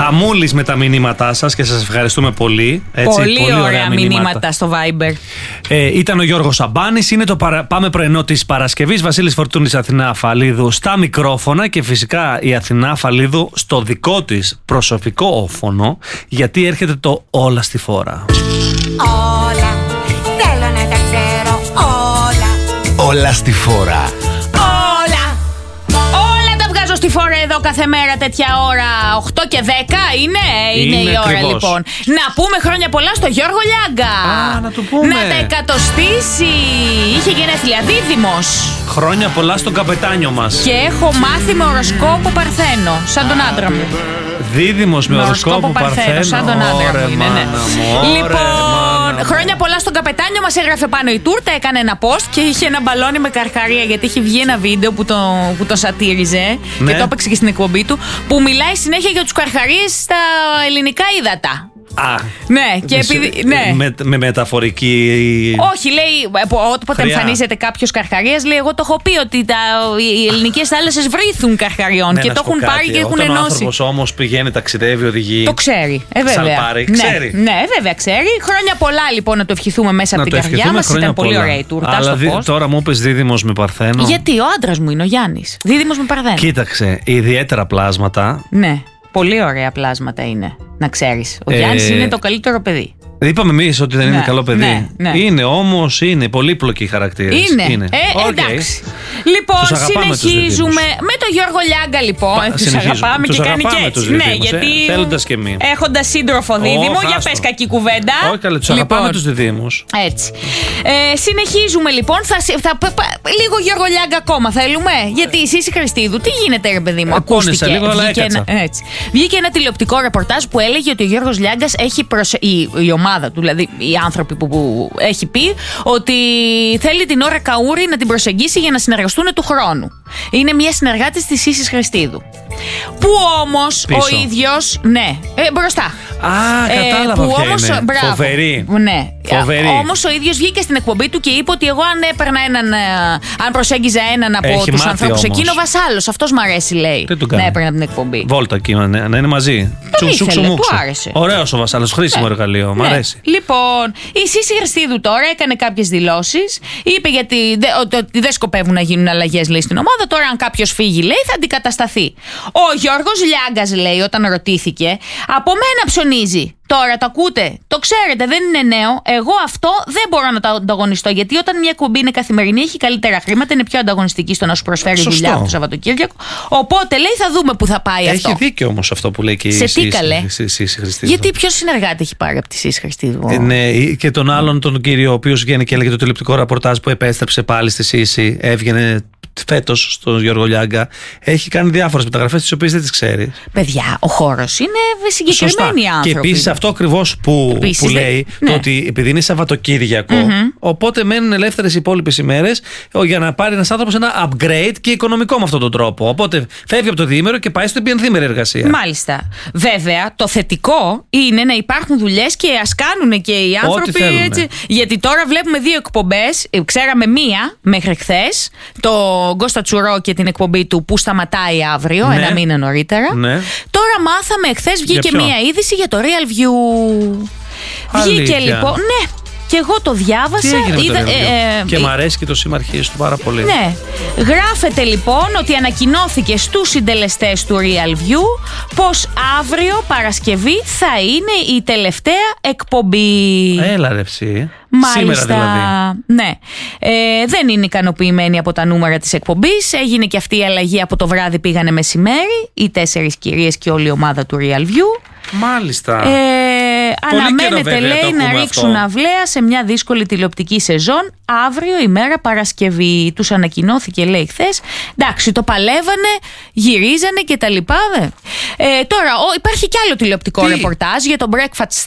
Χαμούλης με τα μηνύματά σας και σας ευχαριστούμε πολύ. Έτσι, πολύ ωραία μηνύματα στο Viber. Ήταν ο Γιώργος Σαμπάνης. Είναι το Πάμε πρωινό της Παρασκευής. Βασίλης Φορτούνης, Αθηνά Αφαλίδου στα μικρόφωνα και φυσικά η Αθηνά Αφαλίδου στο δικό της προσωπικό όφωνο, γιατί έρχεται το Όλα στη Φόρα. Όλα, θέλω να τα ξέρω όλα. Όλα στη Φόρα. Στη Φόρα εδώ κάθε μέρα τέτοια ώρα, 8 και 10 είναι η ώρα ακριβώς. Λοιπόν. Να πούμε χρόνια πολλά στο Γιώργο Λιάγκα. Να του πούμε. Να τα εκατοστήσει. Είχε γενέθλια, δίδυμος. Χρόνια πολλά στον καπετάνιο μας. Και έχω μάθει με οροσκόπο Παρθένο, σαν τον άντρα μου. Δίδυμος με οροσκόπο Παρθένο. Σαν τον άντρα μου είναι, ναι. Λοιπόν, χρόνια πολλά στον καπετάνιο, μας έγραφε πάνω η τούρτα, έκανε ένα post και είχε ένα μπαλόνι με καρχαρία, γιατί είχε βγει ένα βίντεο που το σατήριζε, ναι, και το έπαιξε και στην εκπομπή του, που μιλάει συνέχεια για τους καρχαρίες στα ελληνικά ύδατα. Ναι, και επειδή. Ναι. Με μεταφορική. Όχι, λέει, όποτε εμφανίζεται κάποιος καρχαρίας, λέει, εγώ το έχω πει ότι οι ελληνικές θάλασσες βρίθουν καρχαριών, Ναι, και το έχουν πάρει και έχουν ενώσει. Όταν ο ενώσει. άνθρωπος όμως πηγαίνει, ταξιδεύει, οδηγεί. Το ξέρει, βέβαια. Σαλπάρει, ξέρει. Ναι, βέβαια ξέρει. Χρόνια πολλά λοιπόν να το ευχηθούμε μέσα από την καρδιά μας. Ήταν πολύ ωραία η τούρτα. Αλλά τώρα μου είπες δίδυμος με Παρθένο. Γιατί ο άντρας μου είναι ο Γιάννης. Δίδυμος με Παρθένο. Κοίταξε, ιδιαίτερα πλάσματα. Ναι, πολύ ωραία πλάσματα είναι. Να ξέρεις. Ο Γιάννης είναι το καλύτερο παιδί. Είπαμε εμείς ότι δεν είναι καλό παιδί. Ναι. Είναι όμως, είναι πολύπλοκοι χαρακτήρες. Είναι. Εντάξει. Λοιπόν, συνεχίζουμε με τον Γιώργο Λιάγκα, λοιπόν. Τους αγαπάμε και κάνει και έτσι. Ναι, γιατί θέλοντας και εμείς. Έχοντας σύντροφο δίδυμο, για πες κακή κουβέντα. Όχι, καλά, τους αγαπάμε τους διδύμους. Έτσι. Συνεχίζουμε λοιπόν. Λίγο Γιώργο Λιάγκα ακόμα θέλουμε. Γιατί η Σύση Χριστίδου, τι γίνεται, ρε παιδί μου, ακούστηκε. Λίγο, αλλά έκατσα. Βγήκε ένα τηλεοπτικό ρεπορτάζ που έλεγε ότι ο Γιώργος Λιάγκας έχει η ομάδα του, δηλαδή οι άνθρωποι που έχει πει ότι θέλει την Ώρα Καούρη να την προσεγγίσει για να συνεργαστούν του χρόνου. Είναι μια συνεργάτης της Σύσης Χριστίδου. Που όμως ο ίδιος. Ναι, μπροστά. Κατάλαβα ποια είναι. Μπράβο. Φοβερή. Ναι. Φοβερή. Όμως ο ίδιος βγήκε στην εκπομπή του και είπε ότι εγώ αν έπαιρνα αν προσέγγιζα έναν από τους ανθρώπους εκείνο, Βασάλος. Αυτός μ' αρέσει, λέει. Να έπαιρνα την εκπομπή. Βόλτα εκεί, να είναι μαζί. Του άρεσε. Ωραίος ο Βασάλος, χρήσιμο εργαλείο. Μ' αρέσει. Λοιπόν, η Σύση Χριστίδου τώρα έκανε κάποιες δηλώσεις. Είπε ότι δεν σκοπεύουν να γίνουν αλλαγές, λέει, στην ομάδα. Τώρα, αν κάποιος φύγει, λέει, θα αντικατασταθεί. Ο Γιώργος Λιάγκας, λέει, όταν ρωτήθηκε, από μένα ψωνίζει. Τώρα το ακούτε, το ξέρετε, δεν είναι νέο. Εγώ αυτό δεν μπορώ να το ανταγωνιστώ. Γιατί όταν μια εκπομπή είναι καθημερινή, έχει καλύτερα χρήματα, είναι πιο ανταγωνιστική στο να σου προσφέρει δουλειά το Σαββατοκύριακο. Οπότε, λέει, θα δούμε που θα πάει αυτό. Έχει δίκιο όμως αυτό που λέει και η Σύση Χριστίδου. Γιατί ποιο συνεργάτη έχει πάρει από τη Σύση Χριστίδου. Ναι, και τον άλλον τον κύριο, ο οποίος βγαίνει και έλεγε το τηλεοπτικό ρεπορτάζ που επέστρεψε πάλι στη Σύση, έβγαινε φέτος στον Γιώργο Λιάγκα. Έχει κάνει διάφορες μεταγραφές τις οποίες δεν τις ξέρει. Παιδιά, ο χώρος είναι συγκεκριμένοι άνθρωποι. Και επίσης αυτό ακριβώς που λέει, το ότι επειδή είναι Σαββατοκύριακο, οπότε μένουν ελεύθερες οι υπόλοιπες ημέρες για να πάρει ένας άνθρωπος ένα upgrade και οικονομικό με αυτόν τον τρόπο. Οπότε φεύγει από το διήμερο και πάει στο πενθήμερη εργασία. Μάλιστα. Βέβαια, το θετικό είναι να υπάρχουν δουλειές και ας κάνουν και οι άνθρωποι έτσι. Γιατί τώρα βλέπουμε 2 εκπομπές. Ξέραμε μία μέχρι χθες. Κώστα Τσουρό και την εκπομπή του που σταματάει αύριο, ναι, ένα μήνα νωρίτερα. Ναι. Τώρα μάθαμε, χθες βγήκε μία είδηση για το Real View. Βγήκε λοιπόν, ναι, και εγώ το διάβασα. Και μ' αρέσει και το συμμαρχίες του πάρα πολύ. Ναι. Γράφεται λοιπόν ότι ανακοινώθηκε στους συντελεστές του Real View πως αύριο Παρασκευή θα είναι η τελευταία εκπομπή. Έλα ρε ψή. Μάλιστα, σήμερα δηλαδή. Ναι. Δεν είναι ικανοποιημένοι από τα νούμερα της εκπομπής. Έγινε και αυτή η αλλαγή, από το βράδυ πήγανε μεσημέρι. Οι 4 κυρίες και όλη η ομάδα του Real View. Μάλιστα. Αναμένεται, λέει, να ρίξουν αυλαία σε μια δύσκολη τηλεοπτική σεζόν αύριο ημέρα Παρασκευή. Τους ανακοινώθηκε, λέει, χθες. Εντάξει, το παλεύανε, γυρίζανε και τα λοιπά. Τώρα υπάρχει κι άλλο τηλεοπτικό ρεπορτάζ για το Breakfast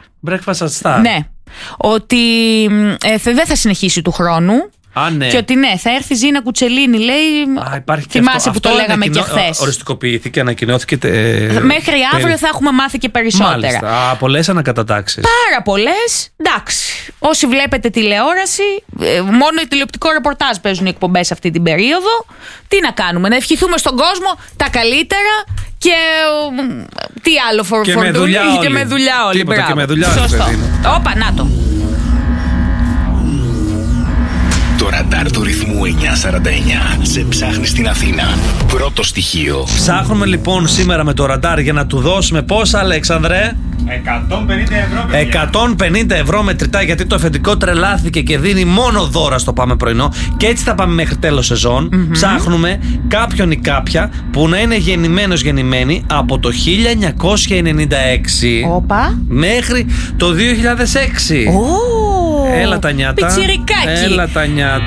Star. Ναι. Ότι δεν θα συνεχίσει του χρόνου. Ναι. Και ότι ναι, θα έρθει Ζήνα Κουτσελίνη, λέει. Θυμάσαι που το λέγαμε και χθες. Οριστικοποιήθηκε, ανακοινώθηκε. Μέχρι αύριο θα έχουμε μάθει και περισσότερα. Μάλιστα. Πολλές ανακατατάξεις. Πάρα πολλές. Εντάξει. Όσοι βλέπετε τηλεόραση, μόνο τηλεοπτικό ρεπορτάζ παίζουν οι εκπομπές αυτή την περίοδο. Τι να κάνουμε, να ευχηθούμε στον κόσμο τα καλύτερα. Και Τι άλλο Και με φορτούνι, δουλειά και όλοι. με δουλειά όλοι. Τίποτα, Μπράβο. και με δουλειά, Σωστό. παιδί μου. Όπα, να το. Το ραντάρ του ρυθμού 949 σε ψάχνει στην Αθήνα. Πρώτο στοιχείο. Ψάχνουμε λοιπόν σήμερα με το ραντάρ για να του δώσουμε πόσα, Αλέξανδρε? 150 ευρώ μετρητά, γιατί το αφεντικό τρελάθηκε και δίνει μόνο δώρα στο Πάμε Πρωινό. Και έτσι θα πάμε μέχρι τέλος σεζόν. Ψάχνουμε κάποιον ή κάποια που να είναι γεννημένη από το 1996 Όπα. μέχρι το 2006. Έλα τα νιάτα. Πιτσιρικάκι. Έλα τα νιάτα.